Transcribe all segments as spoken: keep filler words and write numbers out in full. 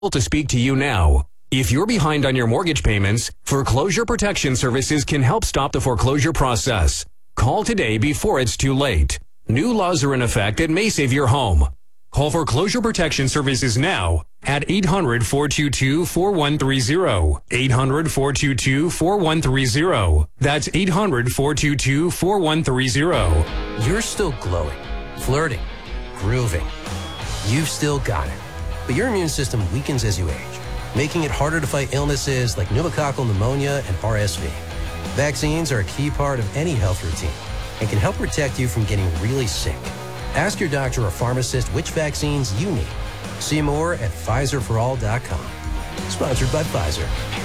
To speak to you now. If you're behind on your mortgage payments, Foreclosure Protection Services can help stop the foreclosure process. Call today before it's too late. New laws are in effect that may save your home. Call Foreclosure Protection Services now at eight hundred, four two two, four one three zero. eight hundred, four two two, four one three zero. That's eight hundred, four two two, four one three zero. You're still glowing, flirting, grooving. You've still got it. But your immune system weakens as you age, making it harder to fight illnesses like pneumococcal pneumonia and R S V. Vaccines are a key part of any health routine and can help protect you from getting really sick. Ask your doctor or pharmacist which vaccines you need. See more at Pfizer for all dot com. Sponsored by Pfizer.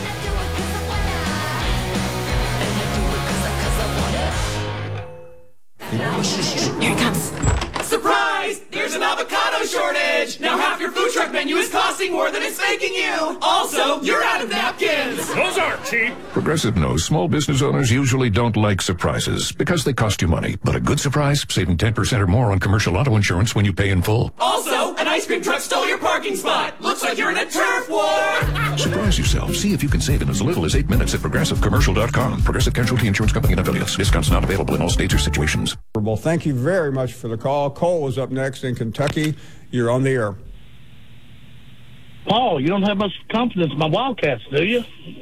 Here it comes. Surprise! There's an avocado shortage! Now half your food truck menu is costing more than it's making you! Also, you're out of napkins! Those aren't cheap! Progressive knows small business owners usually don't like surprises because they cost you money. But a good surprise, saving ten percent or more on commercial auto insurance when you pay in full. Also, an ice cream truck stole your parking spot! Looks like you're in a turf war! Surprise yourself. See if you can save in as little as eight minutes at progressive commercial dot com. Progressive Casualty Insurance Company and affiliates. Discounts not available in all states or situations. Well, thank you very much for the call. Cole is up next in Kentucky. You're on the air. Paul, you don't have much confidence in my Wildcats, do you?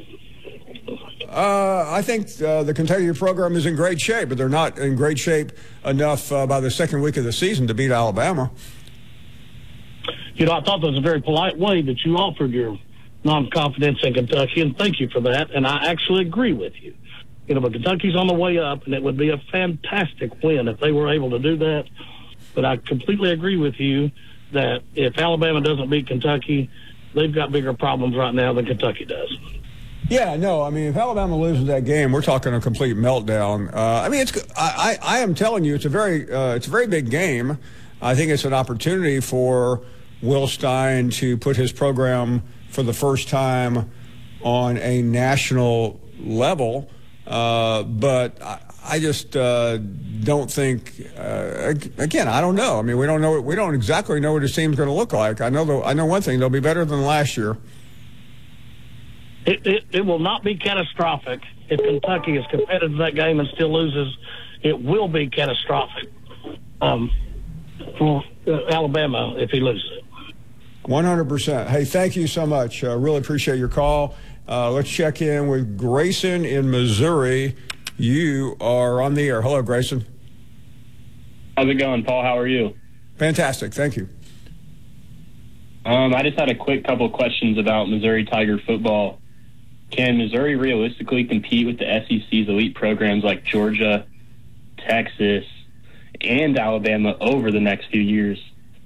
Uh, I think uh, the Kentucky program is in great shape, but they're not in great shape enough uh, by the second week of the season to beat Alabama. You know, I thought that was a very polite way that you offered your non-confidence in Kentucky, and thank you for that, and I actually agree with you. You know, but Kentucky's on the way up, and it would be a fantastic win if they were able to do that. But I completely agree with you that if Alabama doesn't beat Kentucky, they've got bigger problems right now than Kentucky does. Yeah, no, I mean, if Alabama loses that game, we're talking a complete meltdown. Uh, I mean, it's I, I, I am telling you, it's a very uh, it's a very big game. I think it's an opportunity for Will Stein to put his program for the first time on a national level. Uh, but I, I just uh, don't think. Uh, again, I don't know. I mean, we don't know. We don't exactly know what his team's going to look like. I know. The, I know one thing: they'll be better than last year. It, it, it will not be catastrophic if Kentucky is competitive in that game and still loses. It will be catastrophic um, for uh, Alabama if he loses it. one hundred percent. Hey, thank you so much. Uh, really appreciate your call. Uh, let's check in with Grayson in Missouri. You are on the air. Hello, Grayson. How's it going, Paul? How are you? Fantastic. Thank you. Um, I just had a quick couple questions about Missouri Tiger football. Can Missouri realistically compete with the S E C's elite programs like Georgia, Texas, and Alabama over the next few years?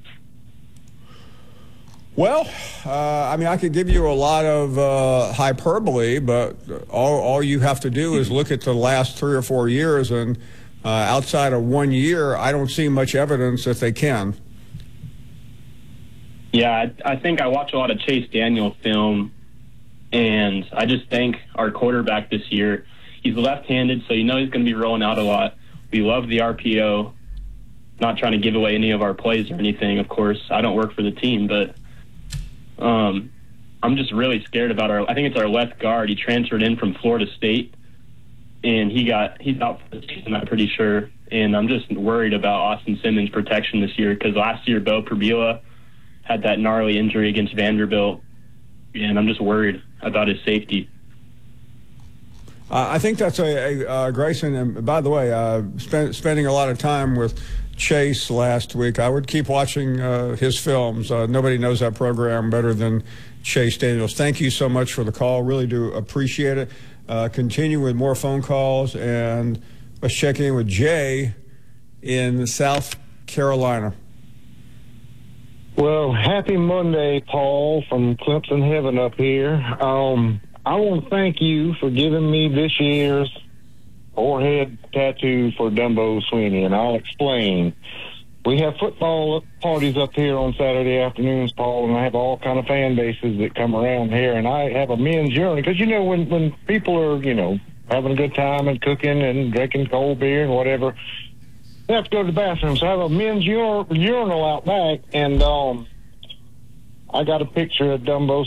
Well, uh, I mean, I could give you a lot of uh, hyperbole, but all, all you have to do is look at the last three or four years, and uh, outside of one year, I don't see much evidence that they can. Yeah, I, I think I watch a lot of Chase Daniel film, and I just think our quarterback this year, he's left-handed, so you know he's going to be rolling out a lot. We love the R P O. Not trying to give away any of our plays or anything, of course. I don't work for the team, but um, I'm just really scared about our – I think it's our left guard. He transferred in from Florida State, and he got he's out for the season, I'm pretty sure. And I'm just worried about Austin Simmons' protection this year because last year Bo Perbila had that gnarly injury against Vanderbilt, and I'm just worried about his safety. Uh, I think that's a, a uh, Grayson, and by the way, uh, spend, spending a lot of time with Chase last week. I would keep watching uh, his films. Uh, nobody knows that program better than Chase Daniels. Thank you so much for the call. Really do appreciate it. Uh, continue with more phone calls, and let's check in with Jay in South Carolina. Well, happy Monday, Paul, from Clemson Heaven up here. Um, I want to thank you for giving me this year's forehead tattoo for Dumbo Sweeney, and I'll explain. We have football parties up here on Saturday afternoons, Paul, and I have all kind of fan bases that come around here, and I have a men's urinal because, you know, when, when people are, you know, having a good time and cooking and drinking cold beer and whatever, they have to go to the bathroom. So I have a men's ur- urinal out back, and um, I got a picture of Dumbo